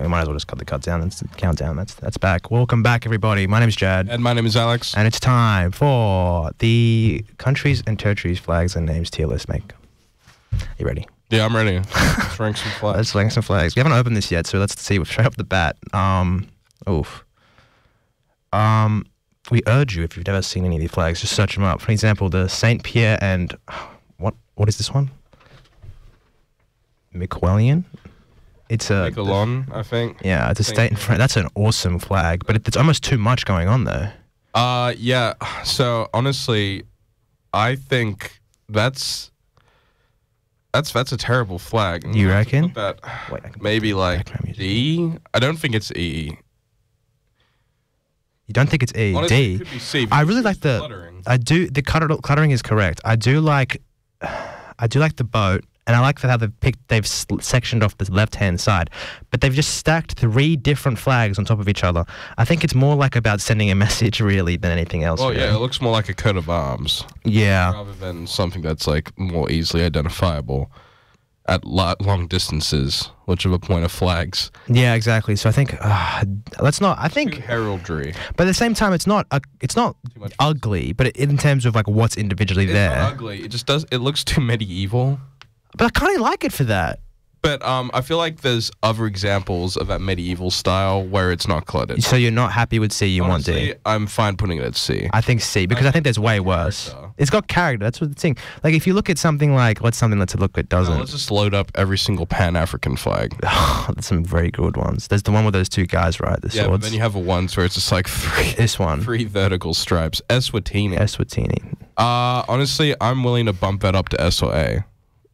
we might as well just cut the countdown. That's the countdown. That's back. Welcome back, everybody. My name's Jad. And my name is Alex. And it's time for the countries and territories, flags, and names tier list, mate. You ready? Yeah, I'm ready. Let's rank some flags. Let's rank some flags. We haven't opened this yet, so let's see straight off the bat. We urge you, if you've never seen any of these flags, just search them up. For example, the Saint Pierre and what is this one? Miquelon? It's a Miquelon, I think. Yeah, it's a state in France. That's an awesome flag, but it's almost too much going on there. Yeah. So honestly, I think that's a terrible flag. You reckon? That maybe like D. I don't think it's E. You don't think it's E? Honestly, D. it could be C. I really like the cluttering. The cluttering is correct. I do like the boat. And I like how they've sectioned off the left-hand side, but they've just stacked 3 different flags on top of each other. I think it's more like about sending a message, really, than anything else. Well, really. yeah, it looks more like a coat of arms. Yeah. Rather than something that's like more easily identifiable at long distances, which are the point of flags. Yeah, exactly. So I think let's not. I think too heraldry. But at the same time, it's not ugly. But in terms of like what's individually there, it's not ugly. It just does. It looks too medieval. But I kind of like it for that. But I feel like there's other examples of that medieval style where it's not cluttered. So you're not happy with C, Honestly, want D? I'm fine putting it at C. I think C, because I think there's way worse. Character. It's got character, that's what the thing. Like, if you look at something like, let's look at doesn't. No, let's just load up every single Pan-African flag. There's some very good ones. There's the one with those 2 guys, right? The yeah, swords. but then you have ones where it's just like 3. This one. 3 vertical stripes. Eswatini. Eswatini. Honestly, I'm willing to bump that up to S or A.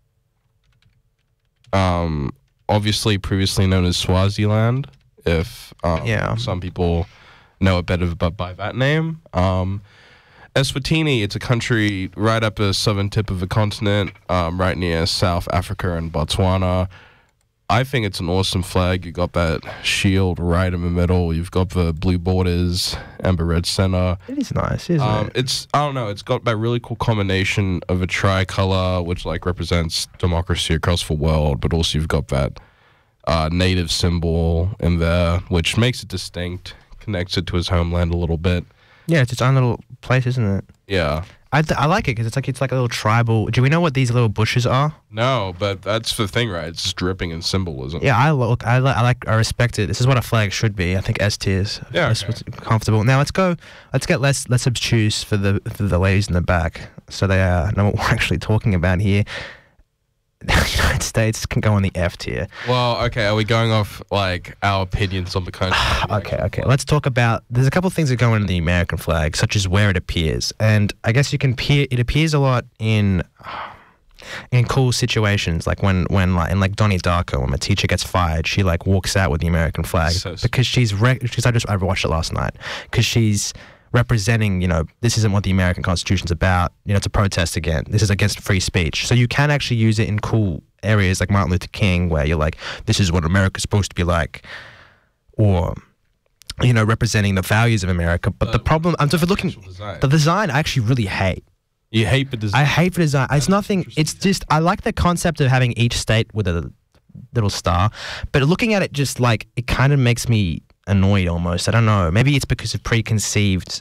Obviously previously known as Swaziland, if some people know it better by that name. Eswatini, it's a country right up the southern tip of the continent, right near South Africa and Botswana. I think it's an awesome flag. You got that shield right in the middle. You've got the blue borders and the red center. It is nice, isn't it? I don't know. It's got that really cool combination of a tricolor, which like represents democracy across the world, but also you've got that native symbol in there, which makes it distinct, connects it to his homeland a little bit. Yeah, it's its own little place, isn't it? Yeah. I like it because it's like a little tribal. Do we know what these little bushes are? No, but that's the thing, right? It's just dripping in symbolism. Yeah, I respect it. This is what a flag should be. I think S tiers. Yeah, that's what's comfortable. Now let's get less obtuse for the ladies in the back, so they know what we're actually talking about here. The United States can go on the F tier. Well, okay, are we going off like our opinions on the country? Okay. Let's talk about. There's a couple of things that go into the American flag, such as where it appears, and I guess it appears a lot in cool situations, like when like in like Donnie Darko, when my teacher gets fired, she like walks out with the American flag because I watched it last night because she's representing, this isn't what the American Constitution's about. It's a protest again. This is against free speech. So you can actually use it in cool areas like Martin Luther King, where you're like, this is what America's supposed to be like, or representing the values of America. But the problem, the design I actually really hate. You hate the design? I hate the design. It's nothing. It's just I like the concept of having each state with a little star, but looking at it just like it kind of makes me annoyed almost. I don't know. Maybe it's because of preconceived,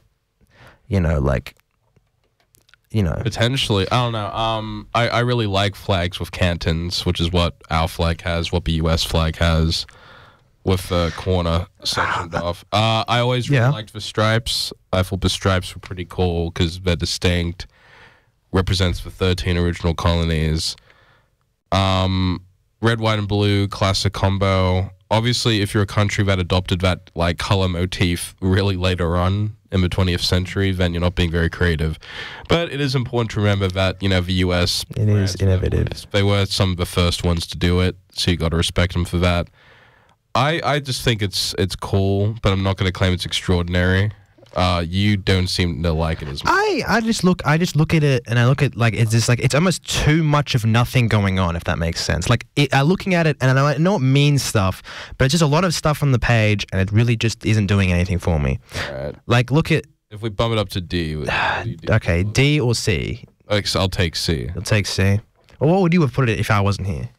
potentially. I don't know. I really like flags with cantons, which is what our flag has, what the US flag has, with the corner sectioned off. I always really liked the stripes. I thought the stripes were pretty cool because they're distinct. Represents the 13 original colonies. Red, white, and blue, classic combo. Obviously, if you're a country that adopted that like color motif really later on in the 20th century, then you're not being very creative. But it is important to remember that, the US... It is innovative. They were some of the first ones to do it, so you got to respect them for that. I just think it's cool, but I'm not going to claim it's extraordinary. You don't seem to like it as much. I just look at it and I look at like it's just like it's almost too much of nothing going on, if that makes sense. Like looking at it and I know it means stuff, but it's just a lot of stuff on the page and it really just isn't doing anything for me. Right. Like look at if we bump it up to D. Okay, D or C? I'll take C. You'll take C. Well, what would you have put it if I wasn't here?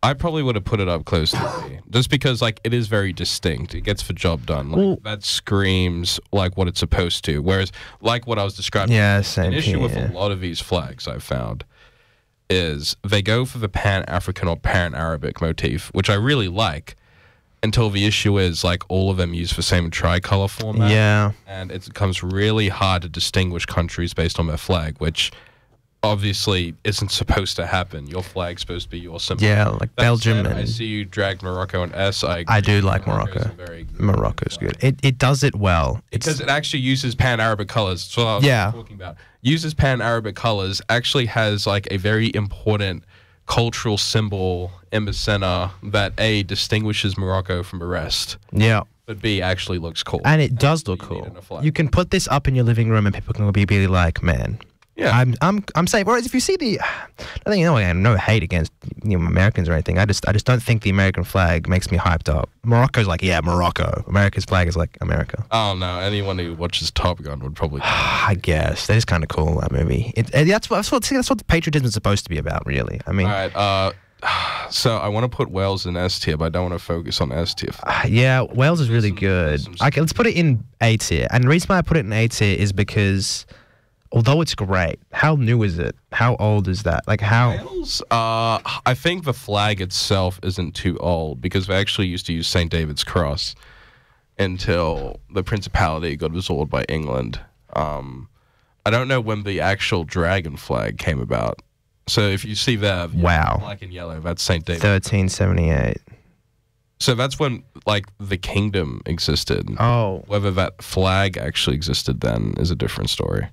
I probably would have put it up close to B, just because like it is very distinct. It gets the job done. Like, that screams like what it's supposed to. Whereas, like what I was describing, an issue with a lot of these flags I've found is they go for the Pan-African or Pan-Arabic motif, which I really like, until the issue is like all of them use the same tricolor format. Yeah, and it becomes really hard to distinguish countries based on their flag, which obviously isn't supposed to happen. Your flag's supposed to be your symbol. Yeah, like Belgium. I see you dragged Morocco and S. I do like Morocco. Morocco's good. It does it well. Because it actually uses Pan-Arabic colors. So I was talking about. Uses Pan-Arabic colors, actually has like a very important cultural symbol in the center that A, distinguishes Morocco from the rest. Yeah. But B, actually looks cool. And it does look cool. You can put this up in your living room and people can be really like, man, yeah, I'm safe. Whereas if you see I think, I have no hate against Americans or anything. I just don't think the American flag makes me hyped up. Morocco's like, yeah, Morocco. America's flag is like America. Oh no, anyone who watches Top Gun would probably. I guess that is kind of cool. That movie. That's what the patriotism is supposed to be about, really. I mean. All right. So I want to put Wales in S tier, but I don't want to focus on S tier. Yeah, Wales is really good. Okay, let's put it in A tier. And the reason why I put it in A tier is because, although it's great, how new is it? How old is that? Like how? Wales, I think the flag itself isn't too old because they actually used to use St. David's Cross until the Principality got absorbed by England. I don't know when the actual dragon flag came about. So if you see that, wow, black and yellow, that's St. David. 1378. So that's when, like, the kingdom existed. Oh. Whether that flag actually existed then is a different story.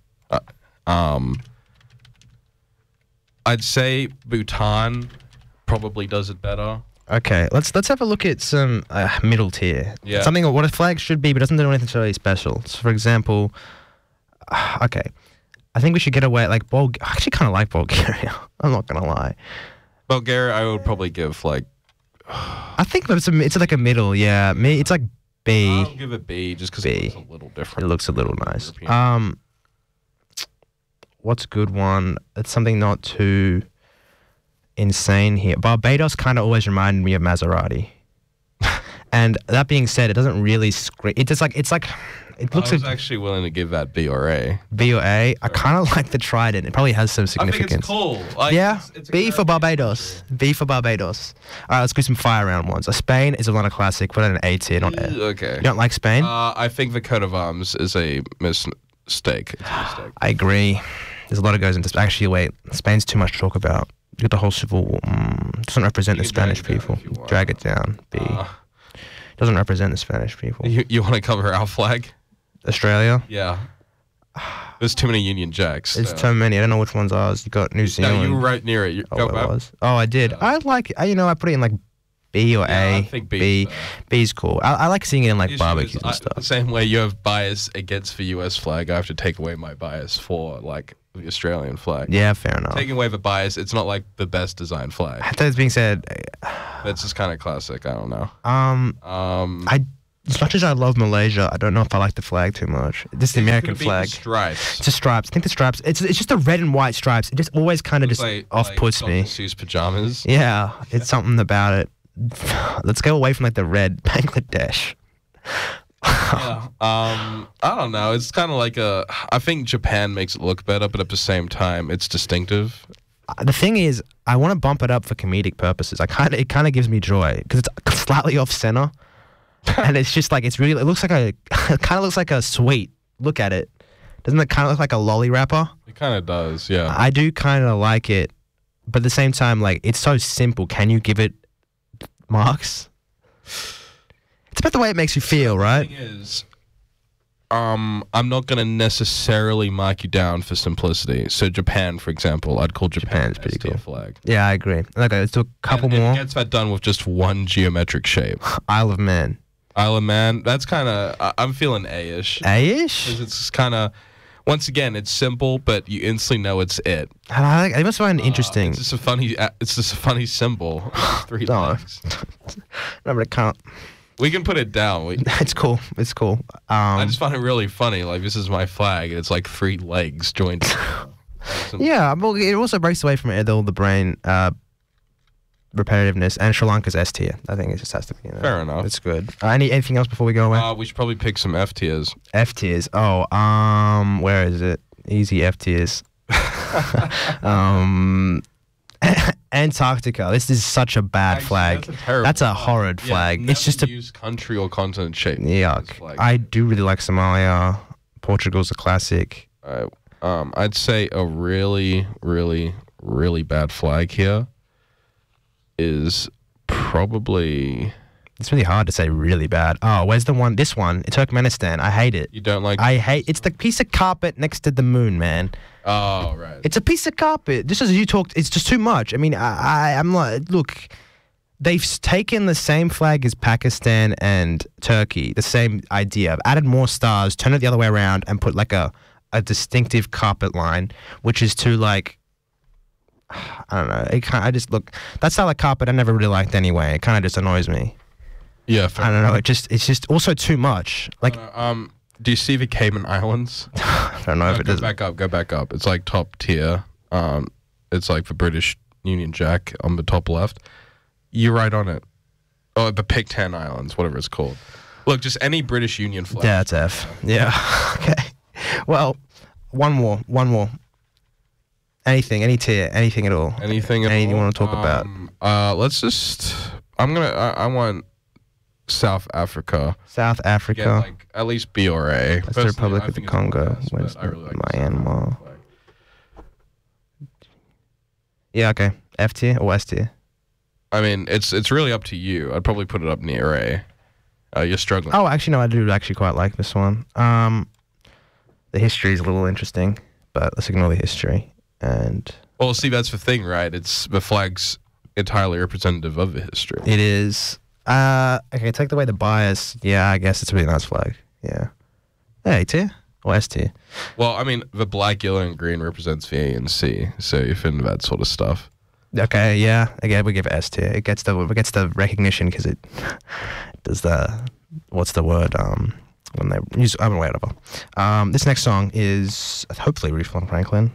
I'd say Bhutan probably does it better. Okay, let's have a look at some middle tier. Yeah. Something what a flag should be, but doesn't do anything really special. So, for example, okay, I think we should get away like I actually kind of like Bulgaria. I'm not gonna lie. Bulgaria, I would probably give like. I think it's like a middle. Yeah, it's like B. I'll give it B just because it looks a little different. It looks a little nice. What's a good one? It's something not too insane here. Barbados kind of always reminded me of Maserati. And that being said, it doesn't really scream. It looks. I was actually willing to give that B or A. B or A. I kind of like the Trident. It probably has some significance. I think it's cool. Like, yeah. It's B for Barbados. B for Barbados. All right, let's do some fire round ones. Spain is a classic. Put it in an A tier, not A. Okay. You don't like Spain? I think the coat of arms is a mistake. It's a mistake. I agree. There's a lot that goes into. Actually, wait. Spain's too much to talk about. You got the whole civil war. Doesn't represent the Spanish people. Drag it down. B. Doesn't represent the Spanish people. You want to cover our flag? Australia? Yeah. There's too many Union Jacks. There's too many. I don't know which one's ours. You got New Zealand. No, you were right near it. I did. Yeah. I like it. I put it in like B or A. I think B. B's cool. I like seeing it in like barbecues and stuff. The same way you have bias against the US flag, I have to take away my bias for like the Australian flag. Yeah, fair enough. Taking away the bias, it's not like the best designed flag. That being said, that's just kind of classic. I don't know. As much as I love Malaysia, I don't know if I like the flag too much. This is the American flag. The stripes. It's the stripes. I think the stripes. It's just the red and white stripes. It just always kind of just off-puts me. Seuss pajamas. Yeah, it's something about it. Let's go away from like the red Bangladesh. Yeah. I don't know. It's kind of like I think Japan makes it look better, but at the same time, it's distinctive. The thing is, I want to bump it up for comedic purposes. It kind of gives me joy because it's slightly off center. And it's just like it kind of looks like a sweet. Look at it. Doesn't it kind of look like a lolly wrapper? It kind of does, yeah. I do kind of like it, but at the same time, like it's so simple. Can you give it marks? It's about the way it makes you feel, right? The thing is, I'm not gonna necessarily mark you down for simplicity. So Japan, for example, I'd call Japan's pretty cool flag. Yeah, I agree. Okay, let's do a couple more. It gets that done with just one geometric shape. Isle of Man. Isle of Man, that's kind of, I'm feeling A-ish. A-ish? Because it's kind of, once again, it's simple, but you instantly know it's it. I must find it interesting. It's just a funny symbol. Three legs. No, but it can't. We can put it down. It's cool. It's cool. I just find it really funny. Like, this is my flag, and it's like 3 legs joined. Yeah, well, it also breaks away from all the brain repetitiveness, and Sri Lanka's S tier. I think it just has to be. Fair enough. It's good. Anything else before we go away? We should probably pick some F tiers. F tiers. Oh, where is it? Easy F tiers. Antarctica. This is such a bad flag. That's a horrid flag. It's just a use country or continent shape. Yuck. I do really like Somalia. Portugal's a classic. I'd say a really, really, really bad flag here is probably. It's really hard to say really bad. Oh, where's the one? This one, Turkmenistan. I hate it. You don't like? It's the piece of carpet next to the moon, man. Oh, right. It's a piece of carpet. Just as you talked, it's just too much. I mean, I'm like, look, they've taken the same flag as Pakistan and Turkey, the same idea. I've added more stars, turned it the other way around, and put like a distinctive carpet line, which is too like, I don't know. I just look, that style of carpet I never really liked anyway. It kind of just annoys me. Yeah, I don't know. It's just also too much. Like, do you see the Cayman Islands? I don't know if it does. Go back up. It's like top tier. It's like the British Union Jack on the top left. You're right on it. Oh, the Pitcairn Islands, whatever it's called. Look, just any British Union flag. Yeah, it's F. Yeah. Okay. Well, one more. Anything, any tier, anything at all. Anything you want to talk about? Let's just. I want South Africa. South Africa. Yeah, like at least B or A. That's the Republic of the Congo. Where's Myanmar? Yeah, okay. F tier or S tier? I mean, it's really up to you. I'd probably put it up near A. You're struggling. Oh, actually, no, I do actually quite like this one. The history is a little interesting, but let's ignore the history. Well, see, that's the thing, right? It's the flag's entirely representative of the history. It is. Okay, take away the bias. Yeah, I guess it's a really nice flag. Yeah. A tier or S tier? Well, I mean, the black, yellow, and green represents the A and C, so you're into that sort of stuff. Okay, yeah. Again, we give it S tier. It gets the recognition because it does the, what's the word? When they use, I don't know, whatever. This next song is hopefully Aretha Franklin.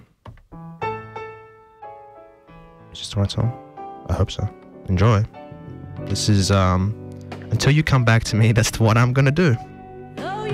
Is this the right song? I hope so. Enjoy. This is Until You Come Back to Me. That's what I'm gonna do.